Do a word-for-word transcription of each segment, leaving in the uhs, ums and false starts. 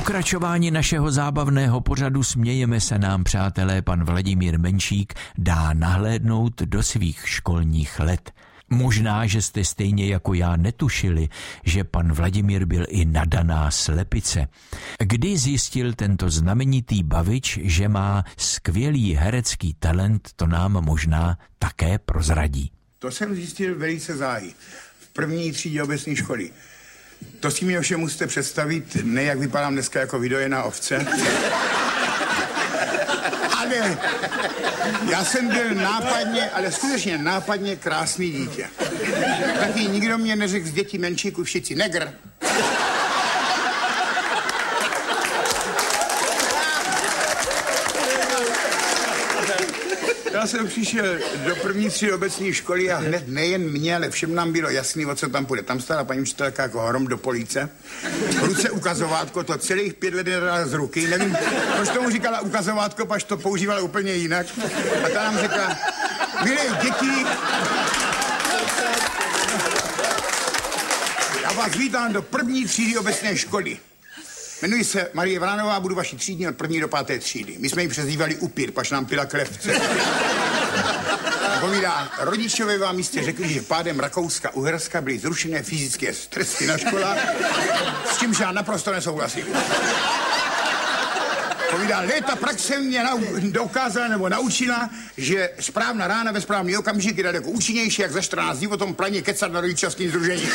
pokračování našeho zábavného pořadu Smějeme se nám, přátelé, pan Vladimír Menšík dá nahlédnout do svých školních let. Možná, že jste stejně jako já netušili, že pan Vladimír byl i nadaná slepice. Kdy zjistil tento znamenitý bavič, že má skvělý herecký talent, to nám možná také prozradí. To jsem zjistil velice záhy. V první třídě obecní školy. To si mě ovšem musíte představit, ne jak vypadám dneska jako vydojená ovce. Ale já jsem byl nápadně, ale skutečně nápadně krásný dítě. Taky nikdo mě neřekl z dětí Menšíku všichni negr. Já jsem přišel do první třídy obecní školy a hned nejen mě, ale všem nám bylo jasný, o co tam půjde. Tam stála paní učitelka jako hrom do políce. V ruce ukazovátko, to celých pět let nedala z ruky. Nevím, proč tomu říkala ukazovátko, pač to používala úplně jinak. A ta nám řekla, milé děti, já vás vítám do první třídy obecné školy. Jmenuji se Marie Vránová, budu vaší třídní od první do páté třídy. My jsme ji přezdívali upír, pač nám pila klevce. Povídá, rodičové vám jistě řekli, že pádem Rakouska-Uherska byly zrušené fyzické tresty na školách, s čímž já naprosto nesouhlasím. Povídá, léta praxe mě nau- dokázala nebo naučila, že správná rána ve správný okamžik je daleko účinnější, jak za čtrnáct dní o tom planě kecat na rodičovským sdružení.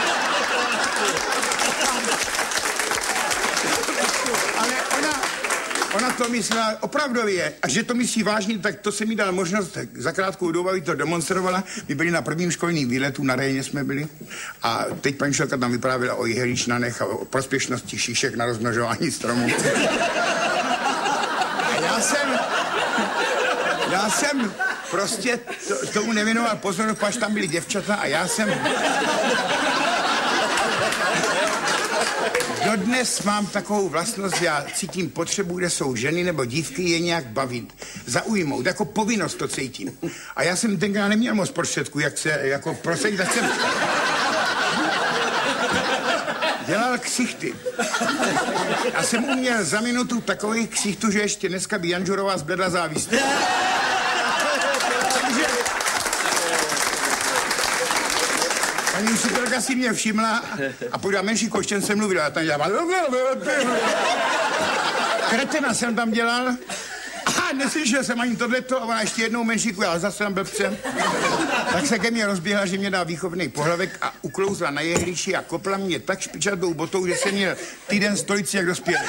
Ona to myslela opravdově, a že to myslí vážně, tak to se mi dal možnost za krátkou dobu, aby to demonstrovala. My byli na prvním školním výletu, na Rejně jsme byli, a teď paní šelka tam vyprávěla o jehličnanech a o prospěšnosti šišek na rozmnožování stromů. A já jsem, já jsem prostě to, tomu nevěnoval pozornost, pač tam byly děvčata a já jsem... Dodnes mám takovou vlastnost, já cítím potřebu, kde jsou ženy nebo dívky, je nějak bavit, zaujmout, jako povinnost to cítím. A já jsem tenkrát neměl moc prostředků, jak se, jako prosadit, tak jsem dělal ksichty. A jsem uměl za minutu takových ksichtů, že ještě dneska by Janžurová zbledla závist. Paní učitelka si mě všimla a povídá, Menšíku, o čem jsem mluvila? A tam dělala... Kretena jsem tam dělal. A neslyšel jsem ani tohleto a ona ještě jednou, Menšíku, já zase tam blbce. Tak se ke mně rozběhla, že mě dá výchovný pohlavek a uklouzla na jehliči a kopla mě tak špičatou botou, že jsem měl týden stojící jak dospělý.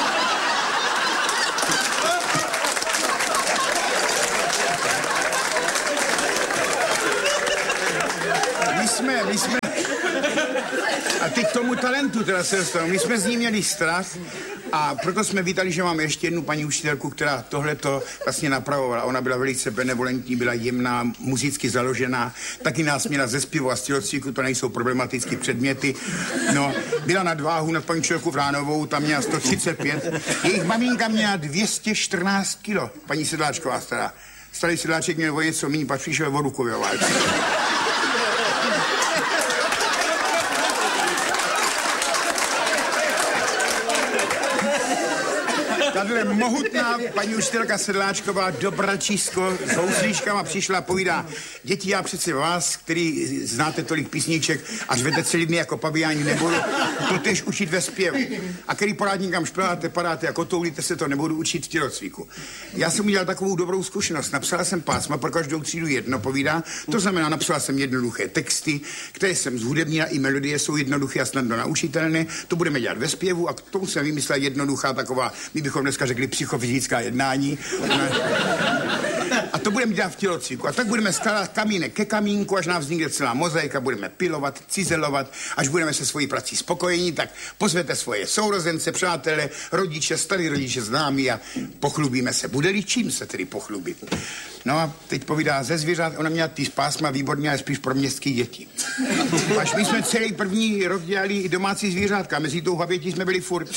My jsme, my jsme... A teď k tomu talentu teda se dostanu. My jsme z ní měli strach a proto jsme vítali, že máme ještě jednu paní učitelku, která tohleto vlastně napravovala. Ona byla velice benevolentní, byla jemná, muzicky založená, taky nás měla ze zpěvu a z tělocviku, to nejsou problematické předměty. No, byla nad váhu nad paní učitelku Vránovou, tam měla sto třicet pět. Jejich maminka měla dvě stě čtrnáct kilo, paní Sedláčková stará. Starý Sedláček měl o něco méně, pak přišel o rukově válce. Tahle mohutná paní učitelka Sedláčková, dobračisko s houslíčkama přišla a povídá, děti, já přece vás, který znáte tolik písniček a řvete celý dny jako paviáni, nebudu to tež učit ve zpěvu. A který porádníkám špeláte, padáte a kotoulíte se, to nebudu učit v tělocviku. Já jsem udělal takovou dobrou zkušenost. Napsala jsem pásma pro každou třídu jedno, povídá. To znamená, napsala jsem jednoduché texty, které jsem zhudebnila, i melodie jsou jednoduché a snadno naučitelné. To budeme dělat ve zpěvu a k tomu jsem vymyslela jednoduchá taková, my bychom dneska řekli psychofyzická jednání. A to budeme dělat v tělocviku. A tak budeme skládat kamínek ke kamínku, až nám vznikne celá mozaika, budeme pilovat, cizelovat, až budeme se svojí prací spokojení, tak pozvete svoje sourozence, přátele, rodiče, starý rodiče, známí a pochlubíme se. Bude-li čím se tedy pochlubit? No a teď povídá ze zvířat, ona měla ty pásma výborně, ale spíš pro městský děti. Až my jsme celý první rok dělali i domácí zvířátka, mezi tou habětí jsme byli furt.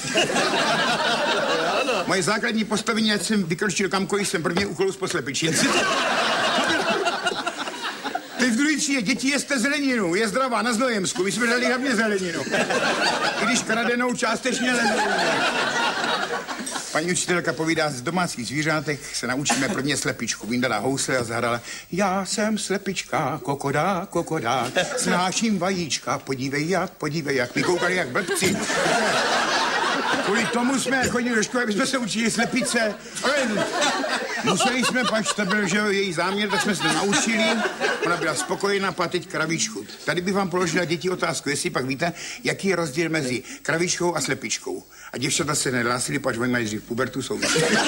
Moje základní postavení, ať jsem vykrčil kamkoliv, jsem prvně uklous po slepičinci. Teď v druhé třídě, děti jeste zeleninu, je zdravá na Znojemsku, my jsme dali hlavně zeleninu. I když kradenou částečně zeleninu. Paní učitelka povídá, z domácích zvířátek se naučíme prvně slepičku. Vyndala housle a zahrala. Já jsem slepička, kokodá, kokodá, snáším vajíčka, podívej jak, podívej jak. My koukali jak blbci. Kvůli tomu jsme chodili do školy, aby jsme se učili slepice. Ale museli jsme, pač to byl, že její záměr, tak jsme se to naučili. Ona byla spokojená, a teď kravíčku. Tady bych vám položila děti otázku, jestli pak víte, jaký je rozdíl mezi kravíčkou a slepičkou. A děvčata se nehlásili, pač oni mají dřív pubertu, jsou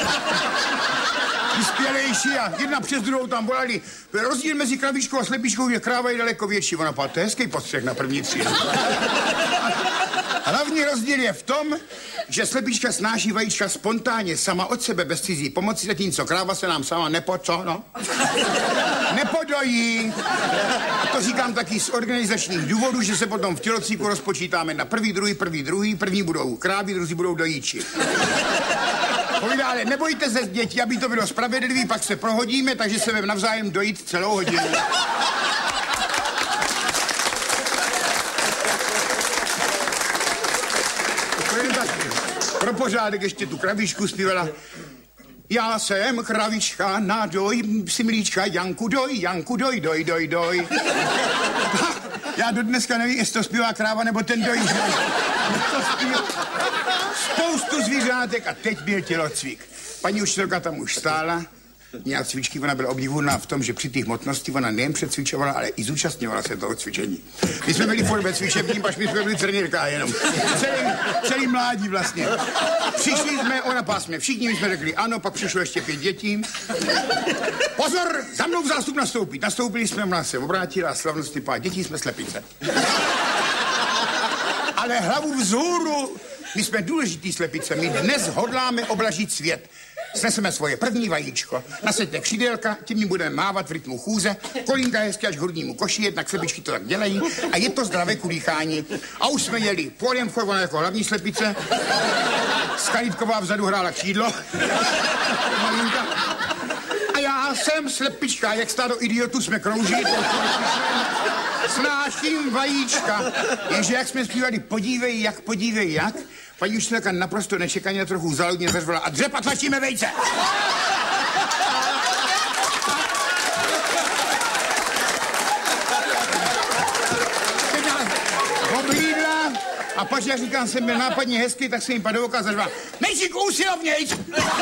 vyspělejší a jedna přes druhou tam volali. Rozdíl mezi kravíčkou a slepičkou je kráva je daleko větší. Ona pala, to je hezký postřeh na první třídu. Hlavní rozdíl je v tom, že slepička snáší vajíčka spontánně, sama od sebe, bez cizí pomoci, zatímco kráva se nám sama nepo, co, no? Nepodojí. A to říkám taky z organizačních důvodů, že se potom v tělocviku rozpočítáme na první, druhý, první, druhý, první budou krávy, druzí budou dojíči. Povídá, ale nebojte se, děti, aby to bylo spravedlivý, pak se prohodíme, takže se vem navzájem dojít celou hodinu. Pro pořádek ještě tu kravíčku zpívala. Já jsem kravička, nadoj si mlíčka, Janku doj, Janku doj, doj, doj, doj. Já do dneska nevím, jestli to zpívá kráva, nebo ten dojíš. Spoustu zvířátek a teď byl tělocvik. Paní učitelka tam už stála, měla cvičky, ona byla obdivuhodná v tom, že při té hmotnosti ona nejen přecvičovala, ale i zúčastňovala se toho cvičení. My jsme byli furt ve cvičebním, až my jsme byli trenérka jenom. Celý, celý mládí vlastně. Přišli jsme, ona pás jsme všichni, my jsme řekli ano, pak přišlo ještě pět dětí. Pozor, za mnou zástup nastoupit. Nastoupili jsme, ona se obrátila a slavnostně pár dětí, jsme slepice. Ale hlavu vzhůru, my jsme důležitý slepice, my dnes hodláme oblažit svět. Sneseme svoje první vajíčko, nasaďte křídelka, tím mi budeme mávat v rytmu chůze, kolínka hezky až k hrudnímu koši, jednak slepičky to tak dělají a je to zdravé kulíchání. A už jsme jeli polem vchod, ona jako hlavní slepice, Skalítková vzadu hrála křídlo. A já jsem slepička, jak stádo idiotů jsme kroužili, snáším vajíčka, jenže jak jsme zpívali, podívej jak, podívej jak, paní učitelka naprosto nečekaně trochu zaludně zařvala a dřepa tlačíme vejce. Oblídla a pač já říkám, jsem byl nápadně hezký, tak se jim padl oka zařvala. Menšíku, usilovnějc!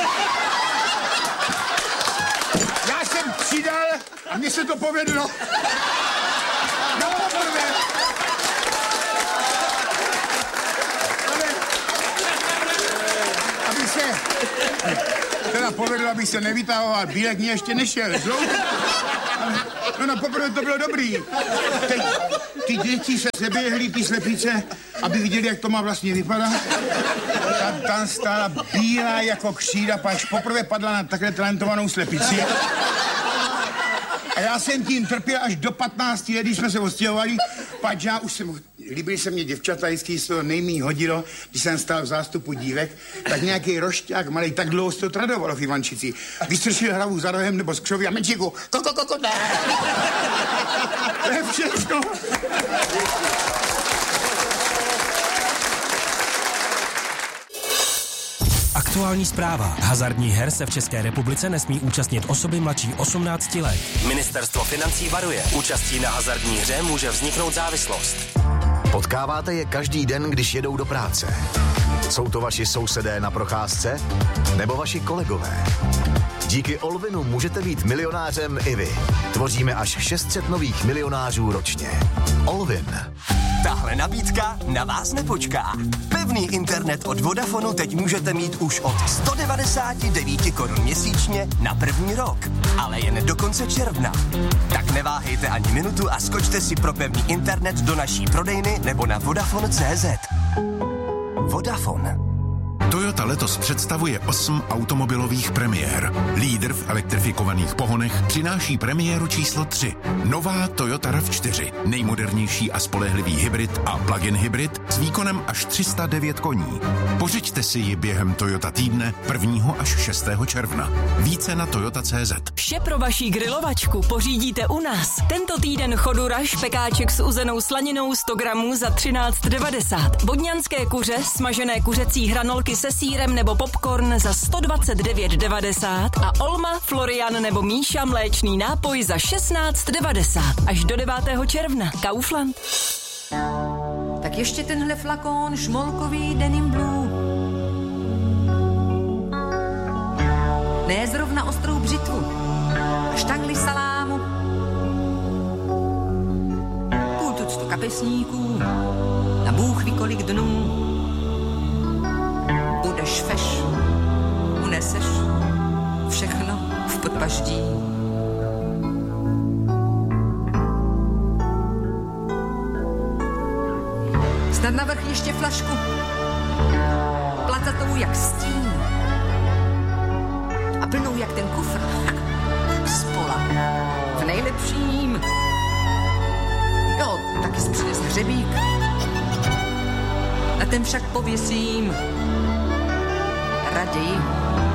Já jsem přidal a mně se to povedlo. No, prvé. Aby se teda povedlo, aby se nevytahoval, bílek mě ještě nešel, zlou. No na poprvé to bylo dobrý. Teď ty děti se seběhly, ty slepice, aby viděli, jak to má vlastně vypadat. Ta tam stála bílá jako křída, pač poprvé padla na takhle talentovanou slepici. A já jsem tím trpěl až do patnácti let, když jsme se odstěhovali, pač já už jsem, líbily se mě děvčata, vždycky se to nejmíň hodilo, když jsem stál v zástupu dívek, tak nějaký rošťák malej, tak dlouho se to tradovalo v Ivančici. Vystrčil hlavu za rohem nebo z křoví a menčíku, koko, koko, ne. To je všechno. Aktuální zpráva. Hazardních her se v České republice nesmí účastnit osoby mladší osmnácti let. Ministerstvo financí varuje. Účastí na hazardní hře může vzniknout závislost. Potkáváte je každý den, když jedou do práce. Jsou to vaši sousedé na procházce? Nebo vaši kolegové? Díky Olvinu můžete být milionářem i vy. Tvoříme až šest set nových milionářů ročně. Olvin. Tahle nabídka na vás nepočká. Pevný internet od Vodafonu teď můžete mít už od sto devadesát devět korun měsíčně na první rok. Ale jen do konce června. Tak neváhejte ani minutu a skočte si pro pevný internet do naší prodejny nebo na Vodafone tečka cé zet. Vodafone. Toyota Toyota letos představuje osm automobilových premiér. Lídr v elektrifikovaných pohonech přináší premiéru číslo tři. Nová Toyota RAV čtyři. Nejmodernější a spolehlivý hybrid a plug-in hybrid s výkonem až tři sta devět koní. Pořiďte si ji během Toyota týdne prvního až šestého června. Více na toyota tečka cé zet. Vše pro vaši grilovačku pořídíte u nás. Tento týden Chodura špekáček s uzenou slaninou sto gramů za třináct devadesát. Vodňanské kuře, smažené kuřecí hranolky se sýrem nebo popcorn za sto dvacet devět devadesát a Olma, Florian nebo Míša mléčný nápoj za šestnáct devadesát. Až do devátého června. Kaufland. Tak ještě tenhle flakon šmolkový Denim Blue. Ne zrovna ostrou břitvu, štangli salámu, půl tuctu kapesníků, na bůh ví kolik dnů. Budeš feš, uneseš všechno v podpaždí. Snad navrch ještě flašku, placatou jak stín a plnou jak ten kufr, spola, v nejlepším. Jo, taky si přines hřebík, na ten však pověsím raději